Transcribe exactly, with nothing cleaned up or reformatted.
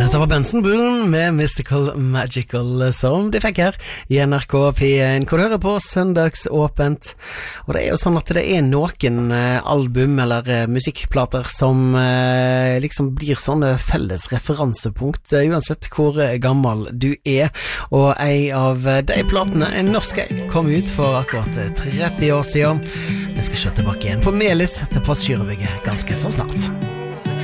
Dette var Benson Boone med Mystical Magical som de fikk her i N R K P en, hvor du hører på Søndagsåpent. Og det er jo sånn at det er noen eh, album eller eh, musikkplater som eh, liksom blir sånne felles referansepunkt, eh, uansett hvor eh, gammel du er. Og en av de platene, en norsk ei, kom ut for akkurat tretti år siden. Vi skal se tilbake igjen på Melis til Postgirobygget ganske så snart.